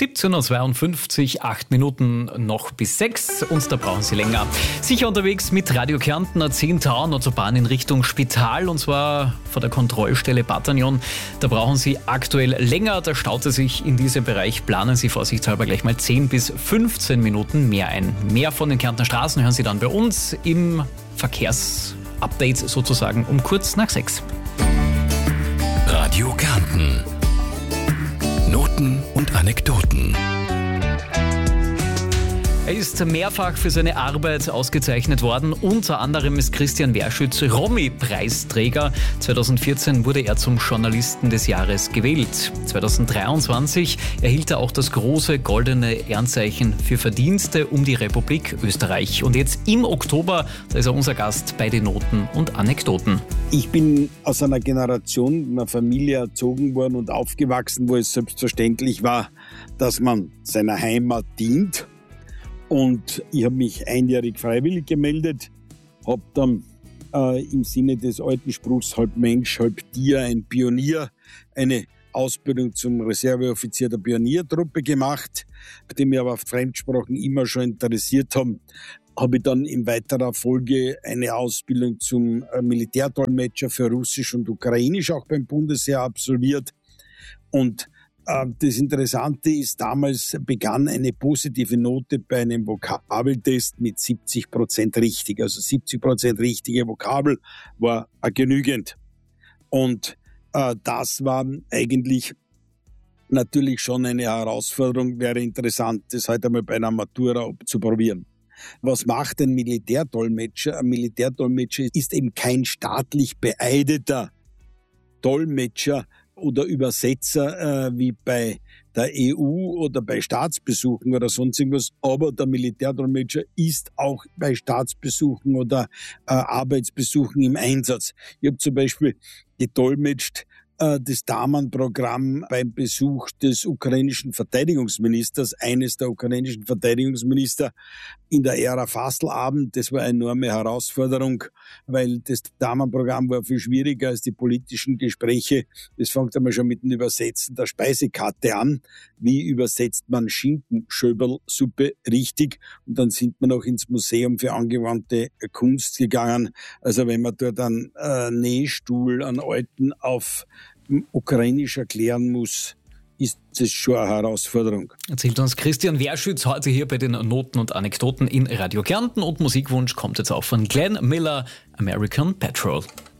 17.52 Uhr, 8 Minuten noch bis 6 und da brauchen Sie länger. Sicher unterwegs mit Radio Kärnten, A10 Town, Autobahn in Richtung Spital und zwar vor der Kontrollstelle Bataillon. Da brauchen Sie aktuell länger, da staut es sich in diesem Bereich. Planen Sie vorsichtshalber gleich mal 10 bis 15 Minuten mehr ein. Mehr von den Kärntner Straßen hören Sie dann bei uns im Verkehrsupdate sozusagen um kurz nach 6. Radio Kärnten. Noten und Anekdoten. Er ist mehrfach für seine Arbeit ausgezeichnet worden. Unter anderem ist Christian Werschütz Romy-Preisträger. 2014 wurde er zum Journalisten des Jahres gewählt. 2023 erhielt er auch das große goldene Ehrenzeichen für Verdienste um die Republik Österreich. Und jetzt im Oktober, da ist er unser Gast bei den Noten und Anekdoten. Ich bin aus einer Generation, einer Familie erzogen worden und aufgewachsen, wo es selbstverständlich war, dass man seiner Heimat dient. Und ich habe mich einjährig freiwillig gemeldet, habe dann im Sinne des alten Spruchs halb Mensch, halb Tier, ein Pionier, eine Ausbildung zum Reserveoffizier der Pioniertruppe gemacht. Nachdem mich aber Fremdsprachen immer schon interessiert haben, habe ich dann in weiterer Folge eine Ausbildung zum Militärdolmetscher für Russisch und Ukrainisch auch beim Bundesheer absolviert. Und das Interessante ist, damals begann eine positive Note bei einem Vokabeltest mit 70% richtig. Also 70% richtige Vokabel war genügend. Und das war eigentlich natürlich schon eine Herausforderung, wäre interessant, das heute einmal bei einer Matura zu probieren. Was macht ein Militärdolmetscher? Ein Militärdolmetscher ist eben kein staatlich beeideter Dolmetscher oder Übersetzer wie bei der EU oder bei Staatsbesuchen oder sonst irgendwas. Aber der Militärdolmetscher ist auch bei Staatsbesuchen oder Arbeitsbesuchen im Einsatz. Ich habe zum Beispiel gedolmetscht das Daman-Programm beim Besuch des ukrainischen Verteidigungsministers, eines der ukrainischen Verteidigungsminister in der Ära Fasselabend. Das war eine enorme Herausforderung, weil das Daman-Programm war viel schwieriger als die politischen Gespräche. Das fängt einmal schon mit dem Übersetzen der Speisekarte an. Wie übersetzt man Schinkenschöberlsuppe richtig? Und dann sind wir noch ins Museum für angewandte Kunst gegangen. Also wenn man dort einen Nähstuhl, einen alten auf Ukrainisch erklären muss, ist es schon eine Herausforderung. Erzählt uns Christian Werschütz heute hier bei den Noten und Anekdoten in Radio Kärnten. Und Musikwunsch kommt jetzt auch von Glenn Miller, American Petrol.